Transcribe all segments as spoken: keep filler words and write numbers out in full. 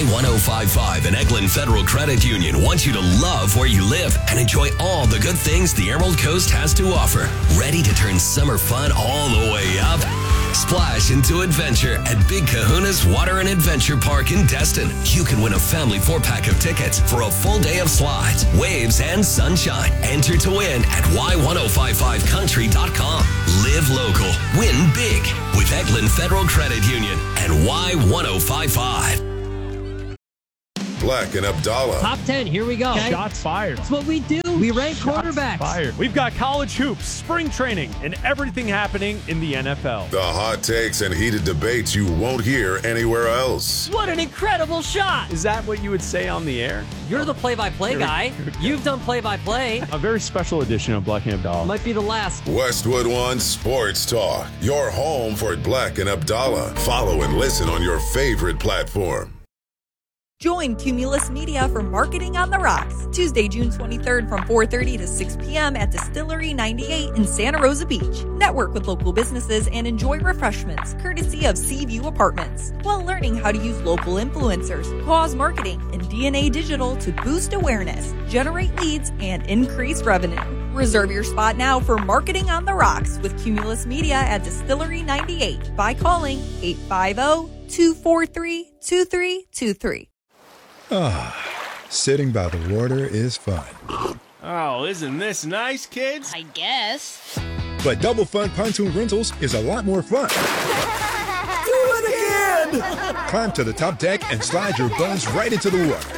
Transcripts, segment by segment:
Y one oh five five and Eglin Federal Credit Union want you to love where you live and enjoy all the good things the Emerald Coast has to offer. Ready to turn summer fun all the way up? Splash into adventure at Big Kahuna's Water and Adventure Park in Destin. You can win a family four-pack of tickets for a full day of slides, waves, and sunshine. Enter to win at Y one oh five five country dot com. Live local. Win big with Eglin Federal Credit Union and Y one oh five five. Black and Abdallah. Top ten, here we go. Okay. Shots fired. That's what we do. We rank Shots quarterbacks. Fired. We've got college hoops, spring training, and everything happening in the N F L. The hot takes and heated debates you won't hear anywhere else. What an incredible shot. Is that what you would say on the air? You're the play-by-play guy. You've done play-by-play. A very special edition of Black and Abdallah. Might be the last. Westwood One Sports Talk. Your home for Black and Abdallah. Follow and listen on your favorite platform. Join Cumulus Media for Marketing on the Rocks, Tuesday, June twenty-third from four thirty to six p.m. at Distillery ninety-eight in Santa Rosa Beach. Network with local businesses and enjoy refreshments, courtesy of Seaview Apartments, while learning how to use local influencers, cause marketing, and D N A Digital to boost awareness, generate leads, and increase revenue. Reserve your spot now for Marketing on the Rocks with Cumulus Media at Distillery ninety-eight by calling eight five zero, two four three, two three two three. Ah, sitting by the water is fun. Oh, isn't this nice, kids? I guess. But Double Fun Pontoon Rentals is a lot more fun. Do it again! Climb to the top deck and slide your buns right into the water.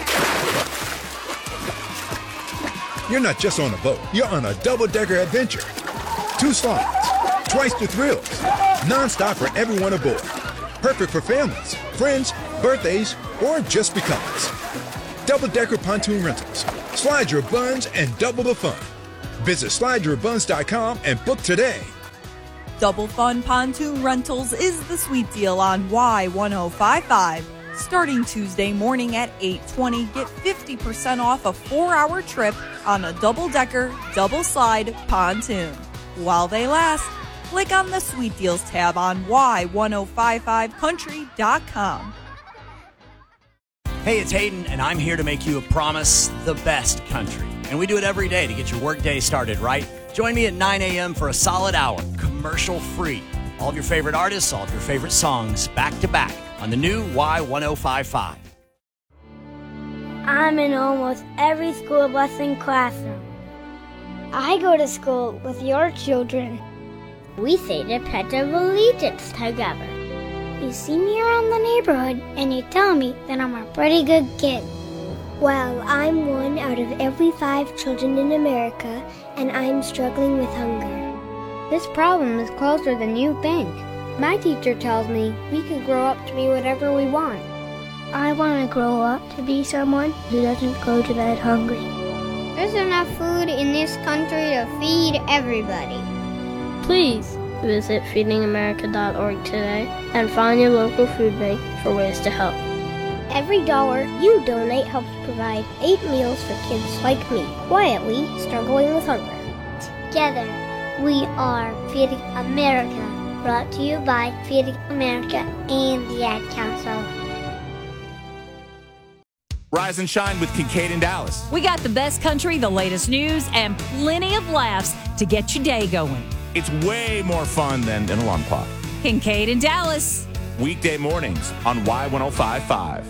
You're not just on a boat, you're on a double-decker adventure. Two slides, twice the thrills, non-stop for everyone aboard. Perfect for families, friends, birthdays, or just because. Double-decker pontoon rentals. Slide your buns and double the fun. Visit slide your buns dot com and book today. Double Fun Pontoon Rentals is the sweet deal on Y one oh five five. Starting Tuesday morning at eight twenty, get fifty percent off a four-hour trip on a double-decker, double-slide pontoon. While they last, click on the Sweet Deals tab on Y one oh five five country dot com. Hey, it's Hayden, and I'm here to make you a promise, the best country. And we do it every day to get your workday started right. Join me at nine a.m. for a solid hour, commercial-free. All of your favorite artists, all of your favorite songs, back-to-back on the new Y one oh five five. I'm in almost every school bus and classroom. I go to school with your children. We say the Pledge of Allegiance together. You see me around the neighborhood, and you tell me that I'm a pretty good kid. Well, I'm one out of every five children in America, and I'm struggling with hunger. This problem is closer than you think. My teacher tells me we can grow up to be whatever we want. I want to grow up to be someone who doesn't go to bed hungry. There's enough food in this country to feed everybody. Please visit feeding america dot org today and find your local food bank for ways to help. Every dollar you donate helps provide eight meals for kids like me, quietly struggling with hunger. Together, we are Feeding America, brought to you by Feeding America and the Ad Council. Rise and shine with Kincaid and Dallas. We got the best country, the latest news, and plenty of laughs to get your day going. It's way more fun than an alarm clock. Kincaid and Dallas. Weekday mornings on Y one oh five five.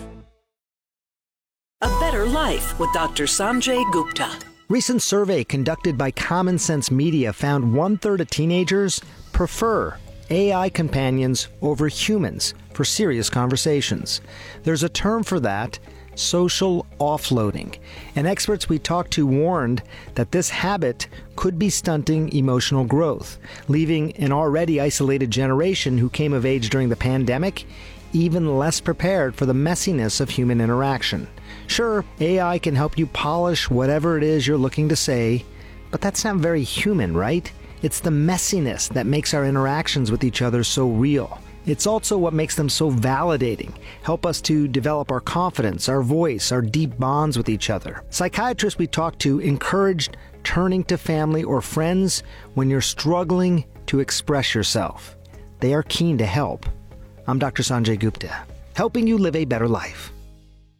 A Better Life with Doctor Sanjay Gupta. Recent survey conducted by Common Sense Media found one-third of teenagers prefer A I companions over humans for serious conversations. There's a term for that, social offloading. And experts we talked to warned that this habit could be stunting emotional growth, leaving an already isolated generation who came of age during the pandemic even less prepared for the messiness of human interaction. Sure, A I can help you polish whatever it is you're looking to say, but that's not very human, right? It's the messiness that makes our interactions with each other so real. It's also what makes them so validating, help us to develop our confidence, our voice, our deep bonds with each other. Psychiatrists we talked to encouraged turning to family or friends when you're struggling to express yourself. They are keen to help. I'm Doctor Sanjay Gupta, helping you live a better life.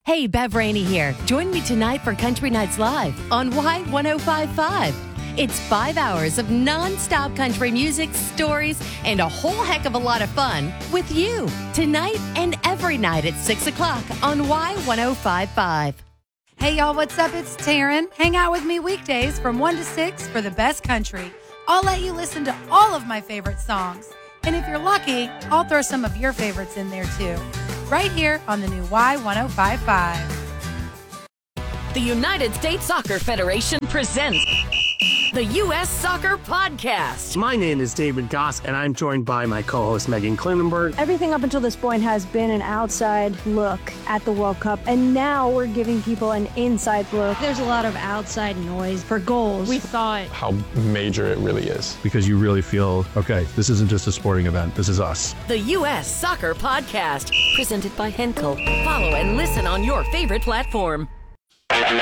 Hey, Bev Rainey here. Join me tonight for Country Nights Live on Y one oh five point five. It's five hours of non-stop country music, stories, and a whole heck of a lot of fun with you tonight and every night at six o'clock on Y one oh five point five. Hey, y'all, what's up? It's Taryn. Hang out with me weekdays from one to six for the best country. I'll let you listen to all of my favorite songs. And if you're lucky, I'll throw some of your favorites in there, too. Right here on the new Y one oh five point five. The United States Soccer Federation presents the U S Soccer Podcast. My name is David Goss, and I'm joined by my co-host Megan Klinenberg. Everything up until this point has been an outside look at the World Cup, and now we're giving people an inside look. There's a lot of outside noise for goals. We thought how major it really is. Because you really feel, okay, this isn't just a sporting event, this is us. The U S Soccer Podcast, presented by Henkel. Follow and listen on your favorite platform.